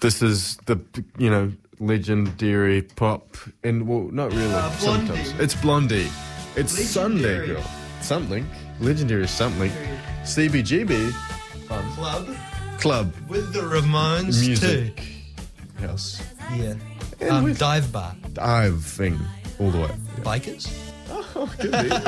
This is the, legendary pop, and, well, not really, Blondie. sometimes. It's Blondie. It's Sunday Legendary. Girl. Something. Legendary is something. CBGB. Club. With the Ramones Music. Yes. too. Yeah. And with Dive bar. diving all the way. Bikers. Oh, could be.